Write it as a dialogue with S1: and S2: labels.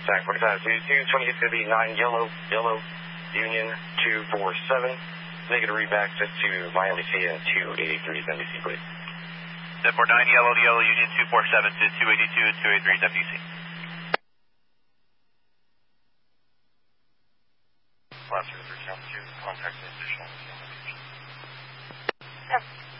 S1: Tac 45, 220, it's going to be 9 yellow, Union 247. Negative read back just to my LDC and 283's NBC, please.
S2: 749 yellow to yellow, Union 247 to 282 and 283's NBC.
S1: Last 3 altitude, contact additional.
S3: Yep.